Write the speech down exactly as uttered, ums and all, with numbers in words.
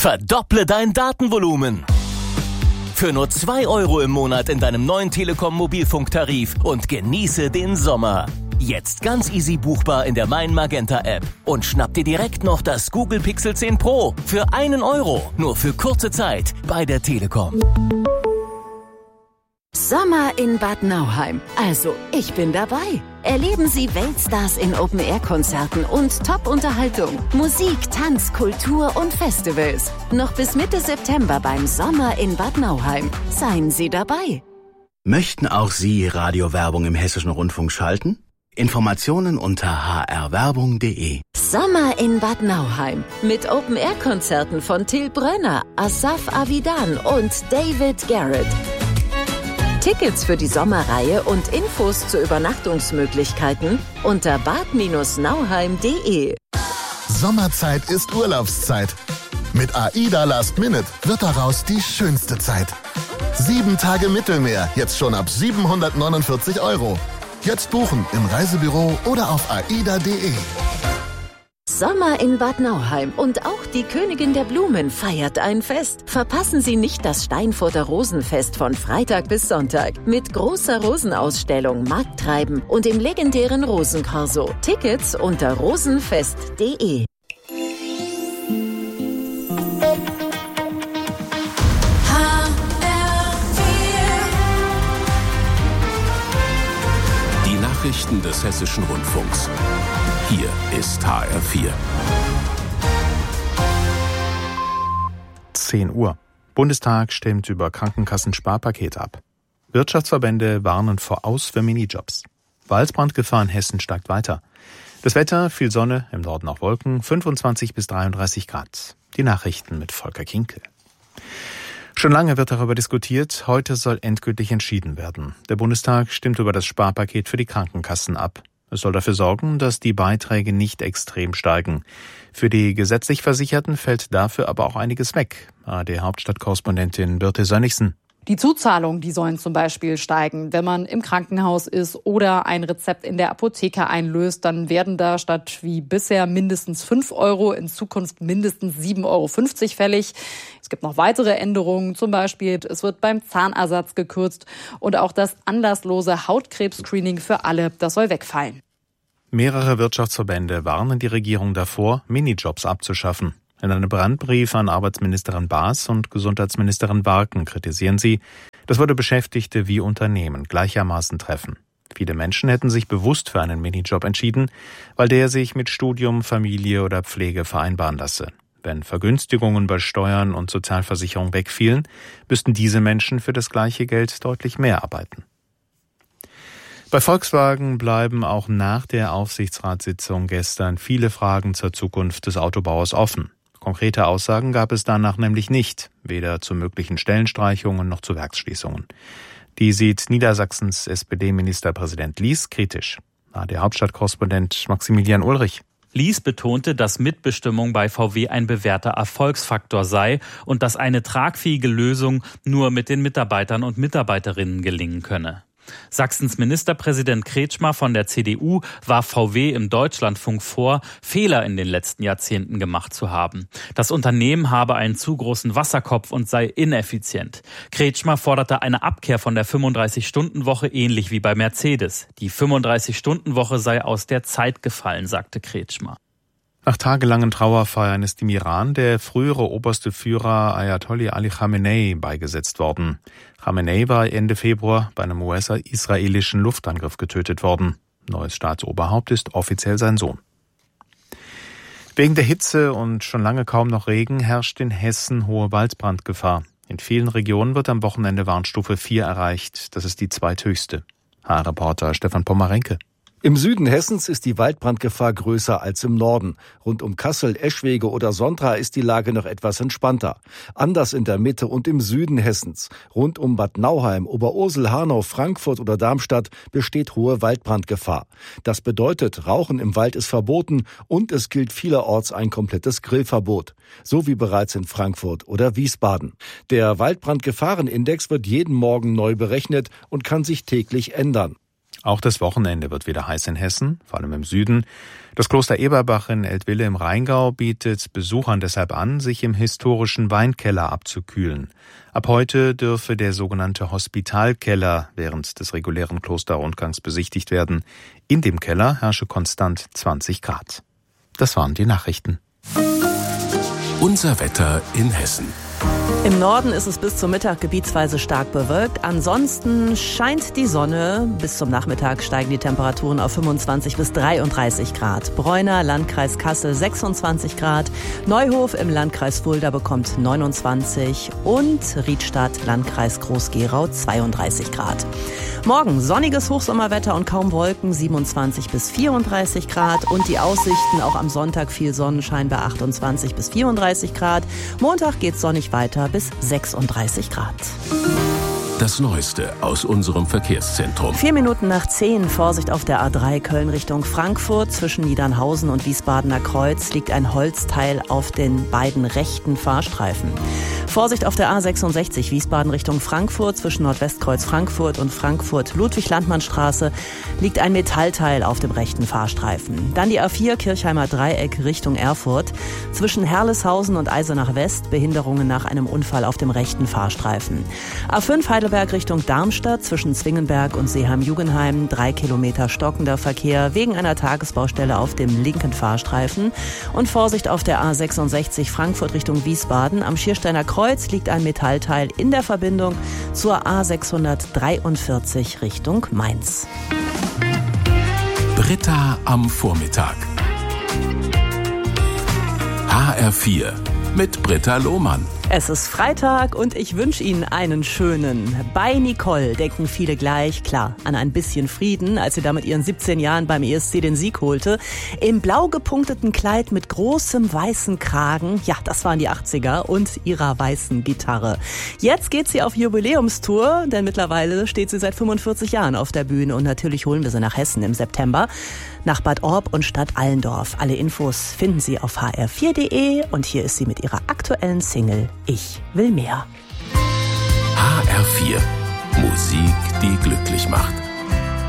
Verdopple dein Datenvolumen. Für nur zwei Euro im Monat in deinem neuen Telekom-Mobilfunktarif und genieße den Sommer. Jetzt ganz easy buchbar in der Mein Magenta App. Und schnapp dir direkt noch das Google Pixel zehn Pro für einen Euro. Nur für kurze Zeit bei der Telekom. Sommer in Bad Nauheim. Also, ich bin dabei. Erleben Sie Weltstars in Open-Air-Konzerten und Top-Unterhaltung. Musik, Tanz, Kultur und Festivals. Noch bis Mitte September beim Sommer in Bad Nauheim. Seien Sie dabei. Möchten auch Sie Radiowerbung im Hessischen Rundfunk schalten? Informationen unter h r werbung punkt d e. Sommer in Bad Nauheim. Mit Open-Air-Konzerten von Till Brönner, Asaf Avidan und David Garrett. Tickets für die Sommerreihe und Infos zu Übernachtungsmöglichkeiten unter bad nauheim punkt d e. Sommerzeit ist Urlaubszeit. Mit AIDA Last Minute wird daraus die schönste Zeit. Sieben Tage Mittelmeer, jetzt schon ab siebenhundertneunundvierzig Euro. Jetzt buchen im Reisebüro oder auf aida punkt d e. Sommer in Bad Nauheim und auch die Königin der Blumen feiert ein Fest. Verpassen Sie nicht das Steinfurter Rosenfest von Freitag bis Sonntag mit großer Rosenausstellung, Markttreiben und dem legendären Rosenkorso. Tickets unter rosenfest punkt d e. Die Nachrichten des Hessischen Rundfunks. Hier ist H R vier. zehn Uhr. Bundestag stimmt über Krankenkassen-Sparpaket ab. Wirtschaftsverbände warnen vor Aus für Minijobs. Waldbrandgefahr in Hessen steigt weiter. Das Wetter, viel Sonne, im Norden auch Wolken, fünfundzwanzig bis dreiunddreißig Grad. Die Nachrichten mit Volker Kinkel. Schon lange wird darüber diskutiert, heute soll endgültig entschieden werden. Der Bundestag stimmt über das Sparpaket für die Krankenkassen ab. Es soll dafür sorgen, dass die Beiträge nicht extrem steigen. Für die gesetzlich Versicherten fällt dafür aber auch einiges weg. A R D-Hauptstadtkorrespondentin Birte Sönnigsen. Die Zuzahlungen, die sollen zum Beispiel steigen. Wenn man im Krankenhaus ist oder ein Rezept in der Apotheke einlöst, dann werden da statt wie bisher mindestens fünf Euro in Zukunft mindestens sieben Euro fünfzig fällig. Es gibt noch weitere Änderungen, zum Beispiel es wird beim Zahnersatz gekürzt und auch das anlasslose Hautkrebs-Screening für alle, das soll wegfallen. Mehrere Wirtschaftsverbände warnen die Regierung davor, Minijobs abzuschaffen. In einem Brandbrief an Arbeitsministerin Baas und Gesundheitsministerin Warken kritisieren sie, das würde Beschäftigte wie Unternehmen gleichermaßen treffen. Viele Menschen hätten sich bewusst für einen Minijob entschieden, weil der sich mit Studium, Familie oder Pflege vereinbaren lasse. Wenn Vergünstigungen bei Steuern und Sozialversicherung wegfielen, müssten diese Menschen für das gleiche Geld deutlich mehr arbeiten. Bei Volkswagen bleiben auch nach der Aufsichtsratssitzung gestern viele Fragen zur Zukunft des Autobauers offen. Konkrete Aussagen gab es danach nämlich nicht, weder zu möglichen Stellenstreichungen noch zu Werksschließungen. Die sieht Niedersachsens S P D-Ministerpräsident Lies kritisch. Der Hauptstadtkorrespondent Maximilian Ulrich. Lies betonte, dass Mitbestimmung bei V W ein bewährter Erfolgsfaktor sei und dass eine tragfähige Lösung nur mit den Mitarbeitern und Mitarbeiterinnen gelingen könne. Sachsens Ministerpräsident Kretschmer von der C D U warf V W im Deutschlandfunk vor, Fehler in den letzten Jahrzehnten gemacht zu haben. Das Unternehmen habe einen zu großen Wasserkopf und sei ineffizient. Kretschmer forderte eine Abkehr von der fünfunddreißig-Stunden-Woche ähnlich wie bei Mercedes. Die fünfunddreißig-Stunden-Woche sei aus der Zeit gefallen, sagte Kretschmer. Nach tagelangen Trauerfeiern ist im Iran der frühere oberste Führer Ayatollah Ali Khamenei beigesetzt worden. Khamenei war Ende Februar bei einem U S-israelischen Luftangriff getötet worden. Neues Staatsoberhaupt ist offiziell sein Sohn. Wegen der Hitze und schon lange kaum noch Regen herrscht in Hessen hohe Waldbrandgefahr. In vielen Regionen wird am Wochenende Warnstufe vier erreicht. Das ist die zweithöchste. H R-Reporter Stefan Pomerenke. Im Süden Hessens ist die Waldbrandgefahr größer als im Norden. Rund um Kassel, Eschwege oder Sontra ist die Lage noch etwas entspannter. Anders in der Mitte und im Süden Hessens. Rund um Bad Nauheim, Oberursel, Hanau, Frankfurt oder Darmstadt besteht hohe Waldbrandgefahr. Das bedeutet, Rauchen im Wald ist verboten und es gilt vielerorts ein komplettes Grillverbot. So wie bereits in Frankfurt oder Wiesbaden. Der Waldbrandgefahrenindex wird jeden Morgen neu berechnet und kann sich täglich ändern. Auch das Wochenende wird wieder heiß in Hessen, vor allem im Süden. Das Kloster Eberbach in Eltville im Rheingau bietet Besuchern deshalb an, sich im historischen Weinkeller abzukühlen. Ab heute dürfe der sogenannte Hospitalkeller während des regulären Klosterrundgangs besichtigt werden. In dem Keller herrsche konstant zwanzig Grad. Das waren die Nachrichten. Unser Wetter in Hessen. Im Norden ist es bis zum Mittag gebietsweise stark bewölkt. Ansonsten scheint die Sonne. Bis zum Nachmittag steigen die Temperaturen auf fünfundzwanzig bis dreiunddreißig Grad. Bräuner, Landkreis Kassel sechsundzwanzig Grad. Neuhof im Landkreis Fulda bekommt neunundzwanzig und Riedstadt, Landkreis Groß-Gerau zweiunddreißig Grad. Morgen sonniges Hochsommerwetter und kaum Wolken, siebenundzwanzig bis vierunddreißig Grad. Und die Aussichten auch am Sonntag viel Sonnenschein bei achtundzwanzig bis vierunddreißig Grad. Montag geht's sonnig weiter bis sechsunddreißig Grad. Das Neueste aus unserem Verkehrszentrum. Vier Minuten nach zehn, Vorsicht auf der A drei Köln Richtung Frankfurt. Zwischen Niedernhausen und Wiesbadener Kreuz liegt ein Holzteil auf den beiden rechten Fahrstreifen. Vorsicht auf der A sechsundsechzig Wiesbaden Richtung Frankfurt. Zwischen Nordwestkreuz Frankfurt und Frankfurt-Ludwig-Landmann-Straße liegt ein Metallteil auf dem rechten Fahrstreifen. Dann die A vier Kirchheimer Dreieck Richtung Erfurt. Zwischen Herleshausen und Eisenach West Behinderungen nach einem Unfall auf dem rechten Fahrstreifen. A fünf Heidelberg Richtung Darmstadt zwischen Zwingenberg und Seeheim-Jugenheim. Drei Kilometer stockender Verkehr wegen einer Tagesbaustelle auf dem linken Fahrstreifen. Und Vorsicht auf der A sechsundsechzig Frankfurt Richtung Wiesbaden. Am Schiersteiner Kreuz liegt ein Metallteil in der Verbindung zur A sechshundertdreiundvierzig Richtung Mainz. Britta am Vormittag. H R vier mit Britta Lohmann. Es ist Freitag und ich wünsche Ihnen einen schönen. Bei Nicole denken viele gleich, klar, an ein bisschen Frieden, als sie da mit ihren siebzehn Jahren beim E S C den Sieg holte. Im blau gepunkteten Kleid mit großem weißen Kragen, ja, das waren die achtziger, und ihrer weißen Gitarre. Jetzt geht sie auf Jubiläumstour, denn mittlerweile steht sie seit fünfundvierzig Jahren auf der Bühne und natürlich holen wir sie nach Hessen im September. Nach Bad Orb und Stadt Allendorf. Alle Infos finden Sie auf h r vier punkt d e und hier ist sie mit ihrer aktuellen Single Ich will mehr. H R vier. Musik, die glücklich macht.